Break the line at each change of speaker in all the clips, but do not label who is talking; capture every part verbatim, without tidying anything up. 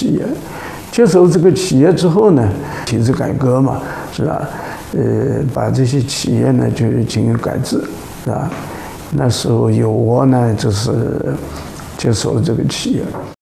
企业。接手这个企业之后呢，体制改革嘛，是吧？呃，把这些企业呢就进行改制，是吧？那时候有我呢，就是接手了这个企业。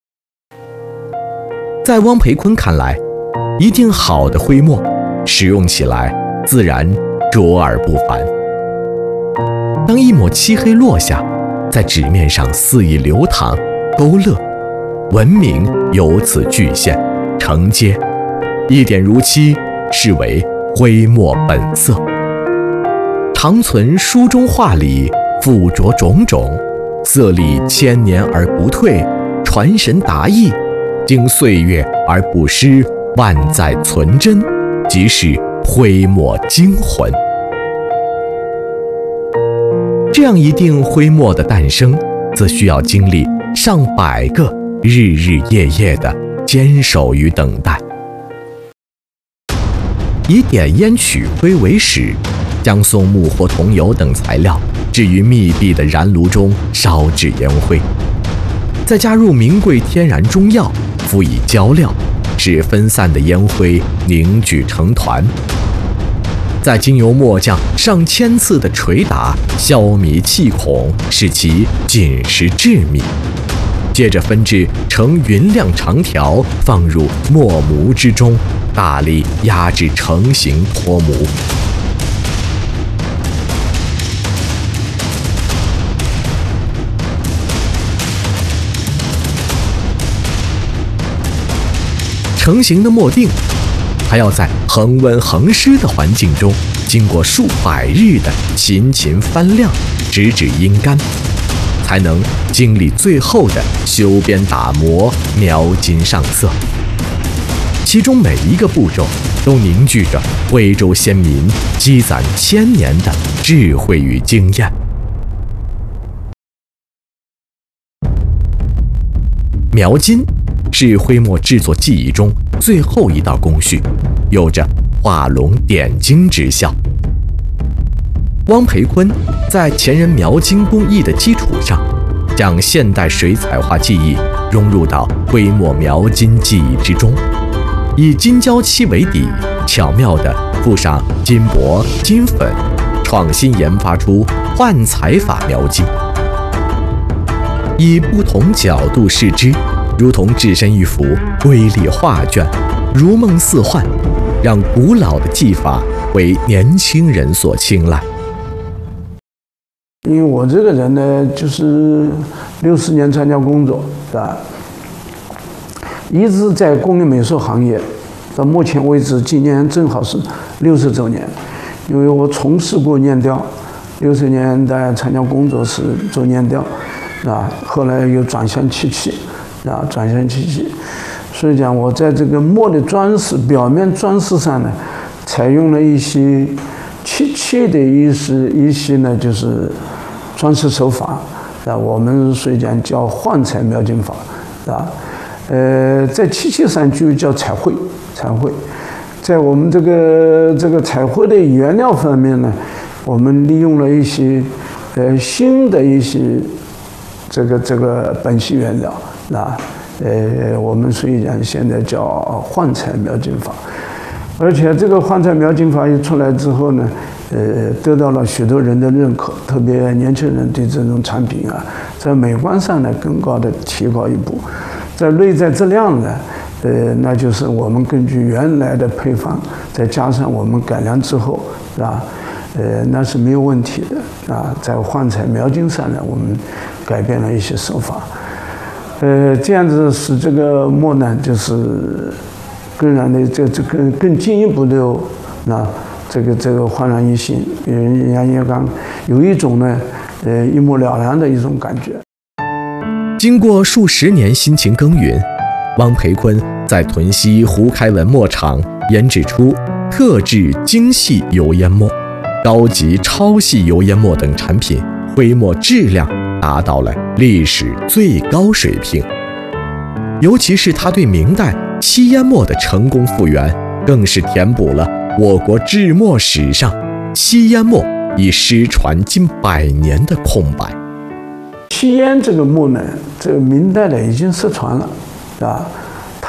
在汪培琨看来，一定好的徽墨使用起来自然卓而不凡。当一抹漆黑落下，在纸面上肆意流淌勾勒，文明由此具现承接，一点如漆，视为徽墨本色。长存书中画里附着种种，色历千年而不退，传神达意，经岁月而不失，万载存真，即是徽墨精魂。这样一定徽墨的诞生，则需要经历上百个日日夜夜的坚守与等待。以点烟取灰为始，将松木或桐油等材料置于密闭的燃炉中烧制烟灰，再加入名贵天然中药，辅以浇料，使分散的烟灰凝聚成团，再经由末将上千次的捶打，消弭气孔，使其紧实致密。接着分制成匀亮长条，放入墨模之中，大力压至成型脱模。成型的墨锭还要在恒温恒湿的环境中，经过数百日的勤勤翻亮，直至阴干，才能经历最后的修边打磨、描金上色。其中每一个步骤都凝聚着徽州先民积攒千年的智慧与经验。描金是徽墨制作技艺中最后一道工序，有着画龙点睛之效。汪培琨在前人描金工艺的基础上，将现代水彩画技艺融入到徽墨描金技艺之中，以金胶漆为底，巧妙地附上金箔、金粉，创新研发出幻彩法描金。以不同角度视之，如同置身一幅瑰丽画卷，如梦似幻，让古老的技法为年轻人所青睐。
因为我这个人呢，就是六十年参加工作，是吧？一直在工艺美术行业，到目前为止，今年正好是六十周年。因为我从事过念雕，六十年代参加工作是做念雕，啊，后来又转向漆器，啊，转向漆器。所以讲，我在这个墨的装饰、表面装饰上呢，采用了一些漆器的一些一些呢，就是装饰手法，啊，我们所以讲叫幻彩描金法，啊，呃，在漆器上就叫彩绘，彩绘。在我们这个这个彩绘的原料方面呢，我们利用了一些呃新的一些这个这个本系原料，啊，呃，我们所以讲现在叫幻彩描金法。而且这个幻彩描金法一出来之后呢，呃，得到了许多人的认可，特别年轻人对这种产品啊，在美观上呢更高的提高一步，在内在质量呢，呃，那就是我们根据原来的配方，再加上我们改良之后，是吧？呃，那是没有问题的啊。在幻彩描金上呢，我们改变了一些手法，呃，这样子使这个墨呢，就是更让的这这更更进一步的那这个这个焕然一新，人家也讲有一种呢，呃，一目了然的一种感觉。
经过数十年辛勤耕耘，汪培琨在屯溪胡开文墨厂研制出特制精细油烟墨、高级超细油烟墨等产品，徽墨质量达到了历史最高水平。尤其是他对明代漆烟墨的成功复原，更是填补了我国制墨史上漆烟墨已失传近百年的空白。
漆烟这个墨呢，这个明代的已经失传了，是吧？